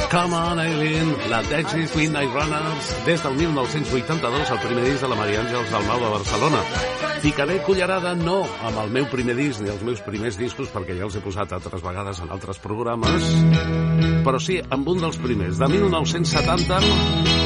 Come on, Eileen, la Dexys Midnight Runners, des del 1982, el primer disc de la Maria Àngels Dalmau de Barcelona. Ficaré cullerada no amb el meu primer disc ni els meus primers discos, perquè ja els he posat altres vegades en altres programes, però sí amb un dels primers, de 1970,